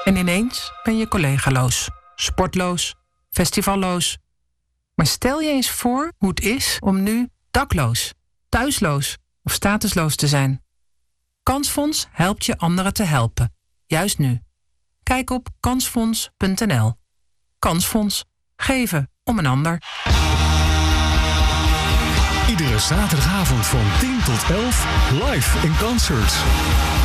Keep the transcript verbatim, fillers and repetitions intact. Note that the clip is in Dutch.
En ineens ben je collegaloos, sportloos, festivalloos. Maar stel je eens voor hoe het is om nu dakloos, thuisloos of statusloos te zijn. Kansfonds helpt je anderen te helpen, juist nu. Kijk op kansfonds punt n l. Kansfonds. Geven om een ander. Iedere zaterdagavond van tien tot elf live in concert.